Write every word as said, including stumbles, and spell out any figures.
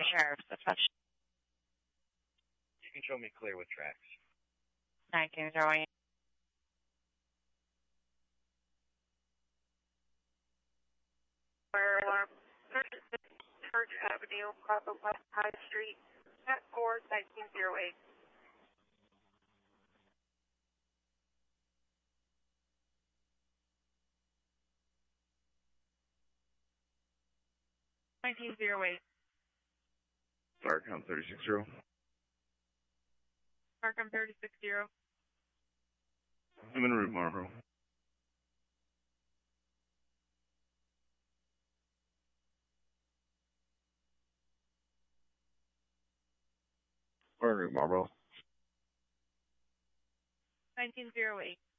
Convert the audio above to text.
Sheriff's Affection. You can show me clear with tracks. nineteen oh eight. Fire alarm. Church Avenue, Crawford West High Street, at four nineteen oh eight. nineteen oh eight. Starcom thirty-six zero. Starcom thirty-six zero. I'm in route, Marlboro. We're en route, Marlboro. nineteen oh eight.